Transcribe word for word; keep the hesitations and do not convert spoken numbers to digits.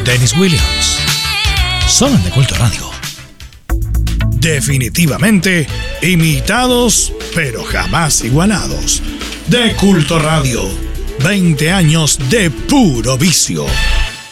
Dennis Williams. Solo en De Culto Radio. Definitivamente imitados, pero jamás igualados. De Culto Radio. veinte años de puro vicio.